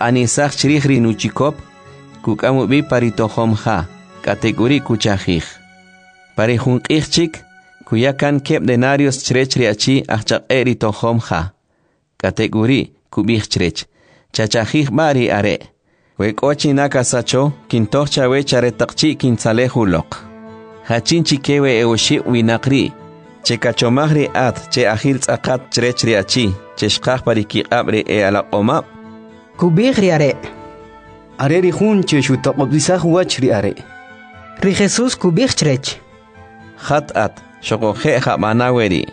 anisaq chrij rinuchikop, kukamubi paritohom ha, kategori kuchajij. Parijunqij chik, kuyakan kep denarios chrech riachi achaq eritohom ha. Kategori kubij chrech, chachajij bari are. Wekochi nakasacho, kintoh chawe charetaqchi kinsalejulok. Hachin chikewe eoshi winakri. Che kachomagri at, che ahil tzaqat chrech riachi, che shqaj parikiqabri alaqomab. Kubij riare. Are rijun che shutaqobdisaj wach riare. Ri Jesús kubij chrech. Hat at, shokoje jamanaweri.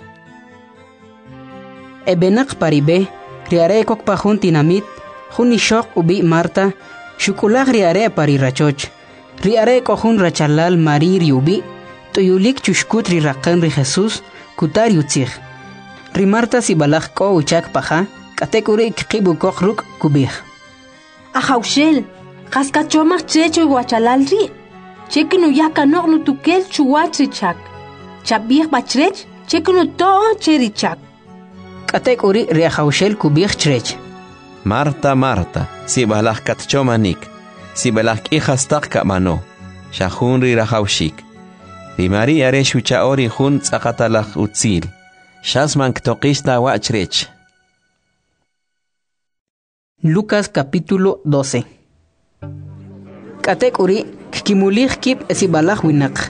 Ebenak paribe, riare kok pajun tinamit, junishok ubi Marta, shukulag riare parirachoch. Riare kohun rachalal marir ubi, tuyulik chushkut rirakan ri Jesús, kutar yutzig. Ri Marta si balag ko uchak paja, katekuri kibu kokruk kubij. Ajaushel, kaskachomach checho guachalal ri. Chekinu yakanok no tukel chuwachichak. Chabih bachrech, chekinu to cherichak. Katekuri ri ajaushel kubij chrech. Marta, Marta, si balag katchomanik, si balag ihastak kamano, shahun ri rahaushik. Ri María re shuchaori hun tzaqatalaj utzil, shasman ktoqista wachrech. Lucas capítulo 12. Katekuri kimulig kip sibalag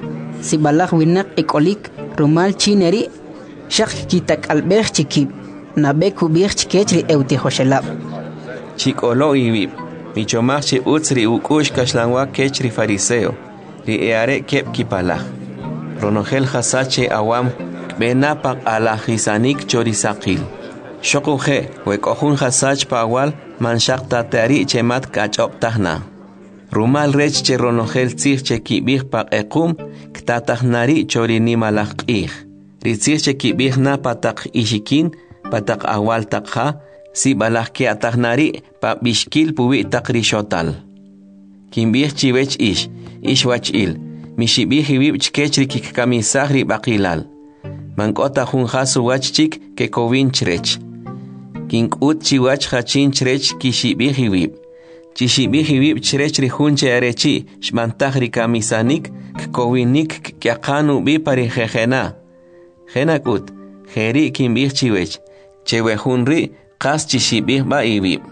winak ekolik rumal chineri shak kitak albeg chikip nabe kubig chikechri eutihoshelab. Chikolo ibib, michomach utzri ukush kashlanwa kechri fariseo, ri eare kep kipalaj. Ronogel hasache awam benapak alajisanik chorisakil. Shokuje, wekohun hasach pawal manshak tatari chemat kachop tahna. Rumal rech che ronogel tzich che kibig pak ekum, ktatahnari chorini malak ih. Ritzich che kibig na patak ishikin, patak awal takha, si balak ke atahnari pa bishkil puwi takrishotal. Kimbig chiwech ish wach il, mishibig hibib chkechri kikamisahri bakilal. Mankota hun hasu wach chik ke kovin chrech. Kinkut chiwach hachin chrech kishibig hibib. Chishibig hibib chrech rihunche arechi, shmantahri kamisanik, kowinik kyakanu bi parihejena. Genakut, jeri kimbig chiwech, chewehunri, kas chishibig ba ibib.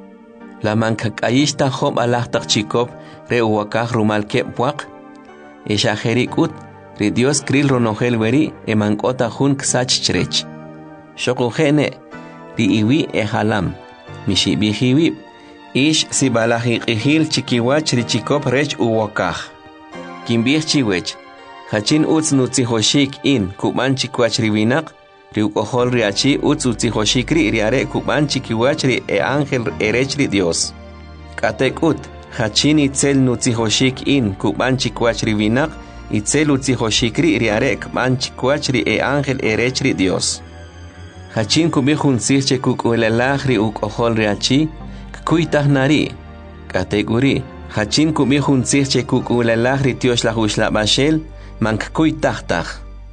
La mankakayishta hob alahtak chikop, reuwakaj rumal kepwak. Isha jerikut, ri Dios kril ronogel weri, emankota hun ksach chrech. Shokujene, ri iwi ehalam, mishibig hibib. Ish si balaji ihil chikiwach richikop rech uwakaj. Kimbig chiwech, hachin utz nutzihoshik in kuban chikwach riwinak, riukohol riachi utz utzihoshik riare kuban chikiwach ri ángel erech ri Dios. Katekut, hachin itzel nutzihoshik in kuban chikwach riwinak, itzel utzihoshik riare kuban chikwach ri ángel erech ri Dios. Hachin kubijun sirche kukuelelaj ri ukohol riachi, kuitahnari, kategori, hachin kubijun sirche kukuelelaj ri Tiosh la hushla bashel, mank kuitahtaj.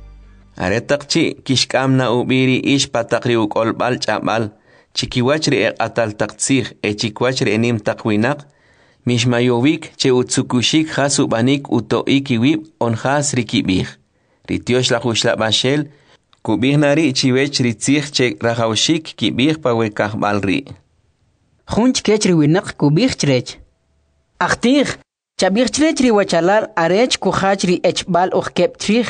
Aretakchi kishkamna ubiri ish patakri ukolbal chabal, chikiwachri atal taktsig chikiwachri enim takwinak, mishmayovik che utsukushik hasubanik utoikiwib on has rikibig. Ritiosh la hushla bashel, kubihnari chiwech ritzig che rahaushik kibig pawekahbalri. Junch kechri winak kubig chrech. Achtig, chabig chrech ri wachalar arech kuhachri echbal kep trich.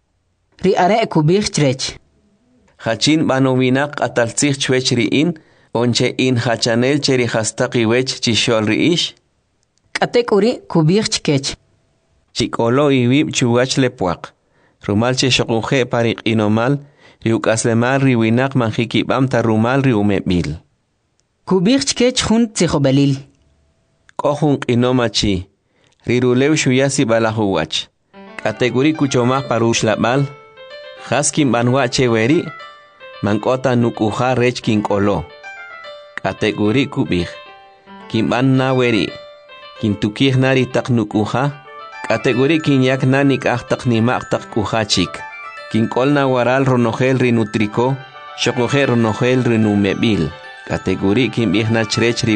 Ri are kubig chrech. Hachin banowinak ataltzig chwech ri in, onche in hachanel cheri hastaki wech chishol ri ish. Katekuri kubig chkech. Chikolo ibib chuwach lepuak. Rumal che shokuje parik inomal, riukaslemal ri winak manjikibam ta rumal ri umebil. Kubig chkech hun tzihobelil. Kohun inomachi, rirulew shuyasi balahuwach. Kategori kuchomah parush labal, haskin banwache weri, mankota nukuha rech kinkolo. Kategori kubig, kimban na weri, kintukih nari tak nukuha, kategori kinyak nanik ahtak nimak tak kuhachik. Kinkol na waral ronogel rinutriko, shokoje ronogel rinumebil. Kategori kim ihna chrechri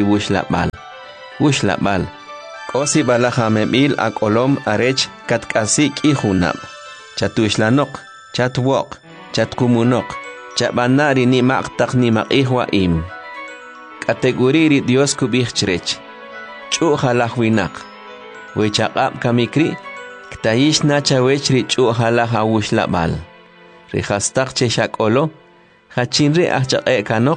wush labal. Kosi balaja mebil akolom arech katkasi kihunam. Chatushlanok, chatwok, chatkumunok, chabanari ni maktak ni makihwa im. Kategori Dios kubih chrech. Chu halahwinak. Wechakap kamikri, ktayish na chawechri chu halaha wush labal. Rihastak che shakolo, hachinri achak kanok.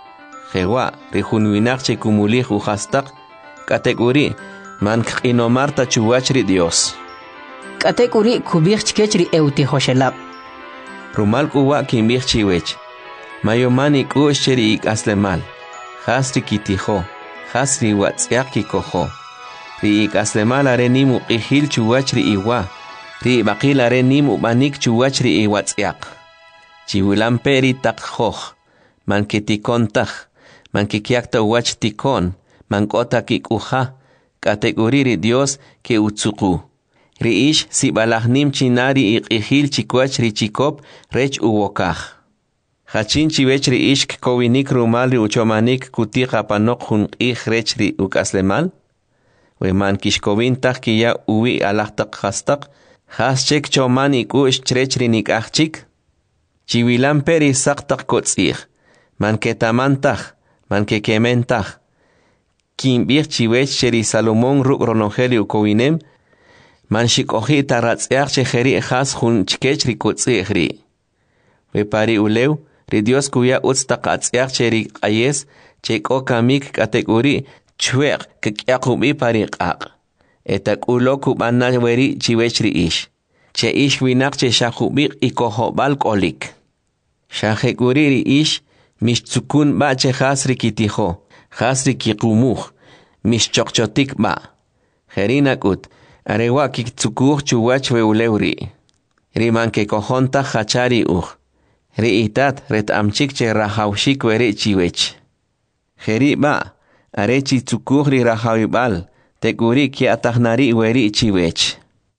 Jewa, rihunwinak che kumulih uhastak. Kategori man kinomarta chuwachri Dios. Kategori kubih chkechri euti hoshelab. Rumal kuwa kimbih chiwech. Mayomani kushcheri ik aslemal. Hasri kitiho. Hasri watsiak kikoho. Ri ik aslemal are nimu qihil chuwachri iwa. Ri baqil are nimu banik chuwachri iwatsiak. Chiwilamperi takhoh. Man kitikon takh. Man kikiakta wach tikon. Man kota kikuha. Kategori Dios ke utsuku. Riish si balahnim chinari iqihil chikwach ri chikop rech uwokaj. Hachin chiwech riish kowinik rumal ri uchomanik kutika panok hun rech ri ukaslemal. Weman kishkovin tak kiya uwi alahtak hastak. Haschek choman ikush chrech ri nikachik. Chiwilan peri saktak kotzir. Man ketamantak. Man kekementak. Kimbir chiwech cheri Salomón ruk ronogeli ukowinem. Man shikohi taratziach cheheri echas hun chkechri kotzihri. Wepari uleu, ri Dios kuya utstakatziach cheri ayes, cheko kamik kategori chweq kekyakubi pari qaq. Etak ulo kubana weri chiwechri ish. Che ish winak che shakubik ikohobal kolik. Shahekuri ri ish, mishtzukun ba che hasri kitiho. Hasri kikumuh, mishchokchotik ba. Herinakut, arewa kiktukuh chuwach weulewri. Riman ke kohonta hachari Ri itat ret amchik che rahaushik weri chiwech. Heri ba, arechi tukuh ri rahawibal, tekuri ki atahnari weri chiwech.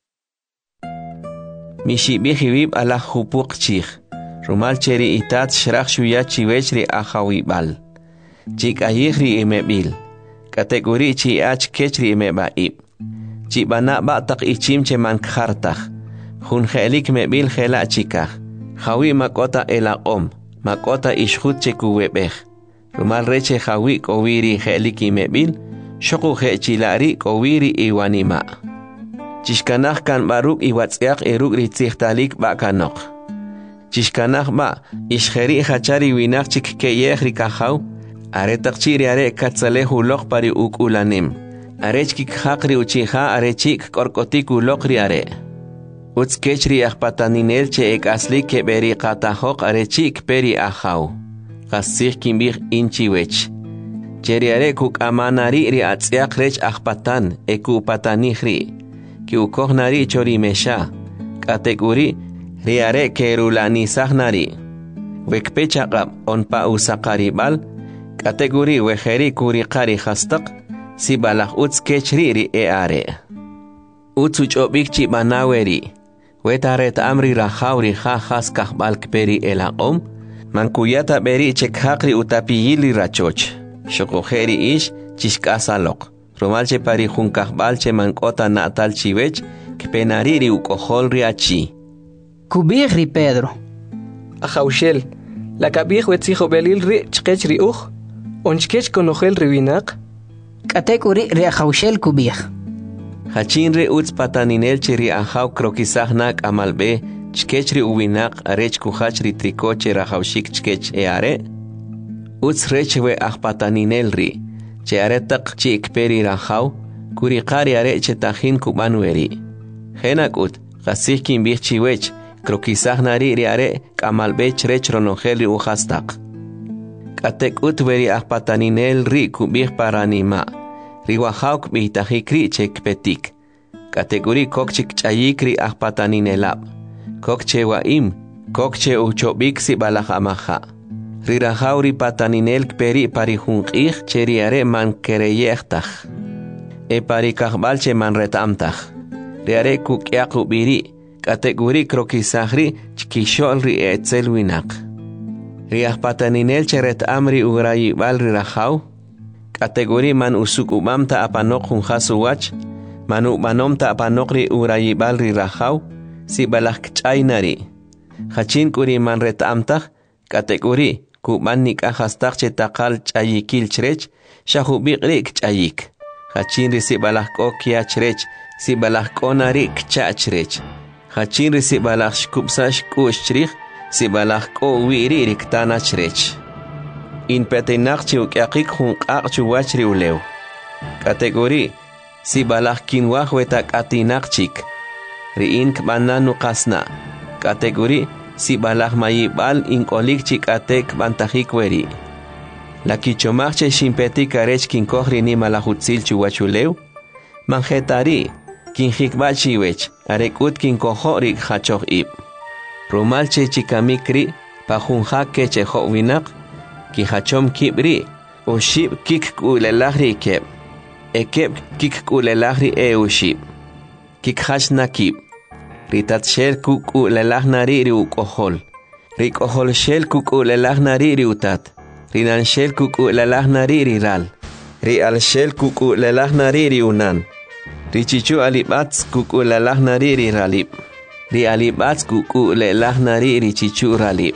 Mishibihibib ala hupuk chich. Rumal cheri itat shrach shuya chiwech ri ahawibal. Chik ayihri imebil. Kategori chi ach kechri imebaib. Chi bana batak ichim che man khartak. Hun helik mebil hela chikah. Hawi makota elaqom. Makota ishhut che kuwebeh. Rumal reche hawi kowiri helik imebil. Shoku he chilari kowiri iwanima. Chishkanach kan baruk iwatsiak eruk ritzihtalik bakanok. Chishkanach ba ishheri hachari winak chik keyeh rikahaw. Aretak chiri are katzale hulok pari ukulanim. Arechkik hakri uchiha arechik korkotik ulokri are. Utskechri akpataninel che ek asli ke beri katahok arechik peri ahaw. Kasih kimbih inchiwech. Cheri are kuk amanari ri atziak rech akpatan eku patanihri. Ki ukohnari chori mesha. Kategori ri are kerulani sahnari. Wekpechakab onpa usakaribal. Kategori wejeri kuri qari hastak, si balak uts kechri ri eare. Uts uchobik chi banaweri, wetaret amri rahauri ha has kahbal kperi elaqom, mankuyata beri chekhakri utapiyili rachoch, shokojeri ish chishkasalok, romalche pari jun kahbal che mankota natal chiwech, kpenariri ukohol riachi. Kubir Pedro. Ajaushel, la kabir wetzijo belil ri chkech ri Onchkech konogel riwinak? Kategori reajaushel kubih. Hachinre uts pataninel cheri ahaw krokisahnak amalbe, chkechri uwinak arech kuhachri trikoche rajaushik chkech eare. Uts rechwe ahpataninel ri, che aretak chi ikperi rajaw, kurikari are che tajin kubanweri. Henak ut, gasih kimbih chiwech, krokisahnari ri are kamalbech rech ronogel uhastak. Katek utveri ahpataninel ri kubih paranima. Riwahauk bihtajikri chekpetik. Kategori kokchik chayikri ahpataninelab. Kokche waim, kokche uchobik si balahamaha. Rirahauri pataninel peri parihunqih cheriare man kereyechtaj. E parikahbalche man retamtaj. Riare kukyakubiri. Kategori krokisahri chkishol ri etzelwinak. Riah pataninel cheret amri urayi bal rirajau. Kategori man usuk umamta apanok junjasu wach. Manu manomta apanokri urayi bal rirajau. Si balak chaynari. Hachin kuri man ret amtah. Kategori kuman nik ahastak chetakal chayikil chrech. Shahubiqrik chayik. Hachin risi balak okia chrech. Si balak onarik chachrech. Hachin risi balak shkupsash kushchrich. Si balak ko wiririk tanachrech. In petenak chiukyakik hunkak chuwachri ulew. Kategori si balak kinwah wetak atinak chik. Riin kbananu kasna. Kategori si balak mayibal inkolik chik atek bantajik weri. La kichomachche shimpeti karech kinkohri ni malahutsil chuwachulew. Manjetari kinjikbachi wech arekut kinkohorik hachoh ib. Romalche chikamikri pajunja keche winak ki hachom kibri o shib kik kulelahri keb ekeb kik kulelahri ushib kik hashna kib ritat shel kulelahnari ri ukohol rikohol shel kulelahnari ri utat rinan shel kulelahnari ri ral ri al shel kulelahnari ri unan richichu alibats kulelahnari ri ralib ri alibats kulelahnari ri chichu ralib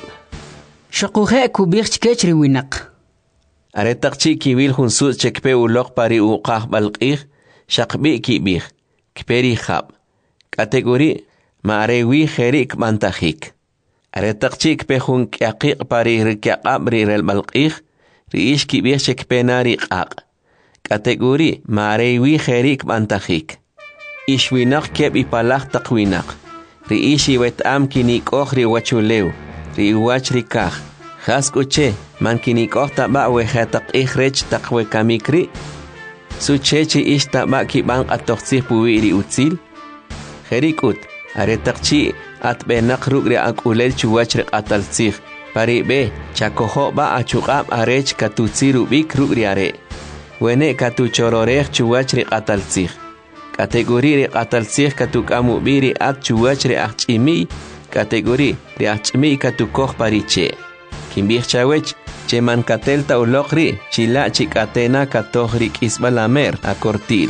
شقوخي كوبيخ كيتري وينق أريتق تشي كيويل خنسوس تشكبي ولوق باري وقاخ بالقيخ شقبي كيبيخ كبيري خاب كاتيجوري ما أريوي خيريك منتخيك أريتق تشي كبي خن كيقيق باري ركيقاب ري بالقيخ ريش كيبيخ شكبي ناري قاق كاتيجوري ما أريوي خيريك منتخيك إيش وينق كيب إبالاخ تقوينق ريشي ويتام كينيك أخري وچوليو riwach rikaj jaskuche mankinikoj taba wejatak ihrech takwe kamikri suchechi ish taba kiban atoxi puwiri utzil jerikut aretakchi atbenak rugri akulel chuwach ataltzig paribe chakojo ba achuqab arech katutsiru bik rugri are wene katuchororej chuwach ataltzig kategori ataltzig katukamu biri at chuwach achimi kategori riachmi katukoj pariche kimbih chawech cheman katelta ulokri chila chikatena katohri kisbalamer akortil.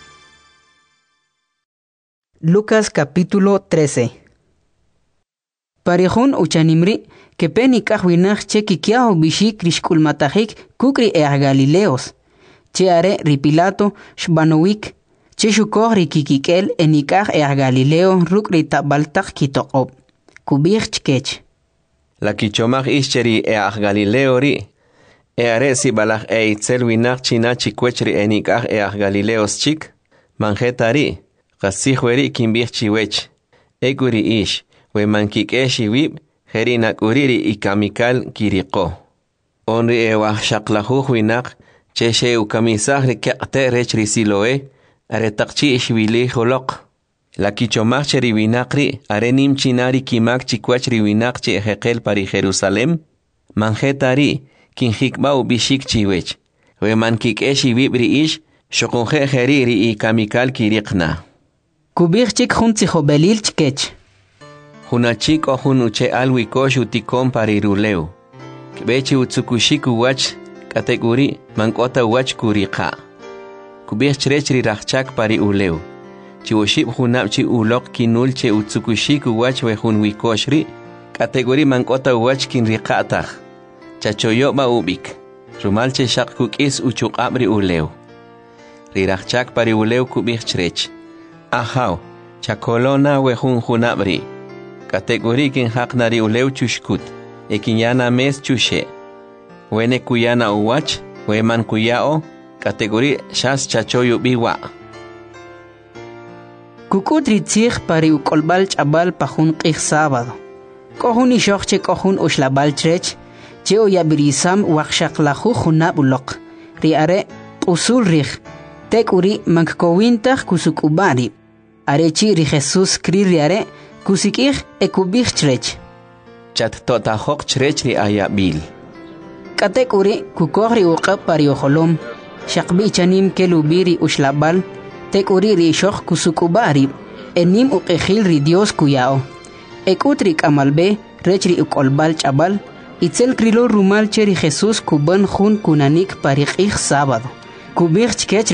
Lucas capítulo 13. Parejun uchanimri que peni kahwinach che kikiao bishik rishkulmatahik kukri Galileos che are ripilato shbanowik che shukor rikikikel enikah Galileo rukri tabaltak kitoqob kubir chkech la kichomach ischeri Galileo ri are si balach itzel winach china chikwechri enikah Galileos chik manjetari qasihweri kimbih chiwech eguri ish we mankikeshi wib herina kuriri ikamikal kiriko onri shaqlahu winach che she ukamisah rikate rechri siloe are takchi ishwili holoq la kichomach cheri winakri are nim chinari kimak chikwachri winakchi ejekel pari Jerusalem manjetari kinjikbau bishik chiwech we mankikeshi wibri ish shokunje heriri ikamikal kirikna kubir chik junti jobelil chkech hunachik o hunuche alwikosh utikon pari ruleu kbechi utsukushiku wach kategori mankota wach kurika kubir chrechri rachak pari uleu chiwoshib hunapchi ulok kinul che utsukushiku wach we hunwikoshri kategori mankota wach kinriqatah chachoyo ba ubik rumalche shaq kukis uchuqabri uleu rirachak pari uleu kubir chrech ahaw chakolona we hunabri kategori kin haqnari uleu chushkut ekinyana mes chushe wene kuyana uwach we man kuyao kategori shas chachoyo biwa kukutri tzig pari ukolbal chabal pajun qih sábado kohun ishokche kohun ushlabal chrech che oyabirisam waqshaqlahu hunab uloq riare usul rih tekuri mankowintah kusukubari arechi ri Jesus kri riare kusikih ekubih chrech chat totajok chrech ri ayabil katekuri kukohri uqab pari oholom shaqbi chanim kelubiri ushlabal tekuri ri shokh kusukubari enim uqehil ri Dios kuyao ekutri kamalbe rechri ukolbal chabal Itzel krilo rumal cheri Jesús kuban jun kunanik pariqij sábado. Kubir chkech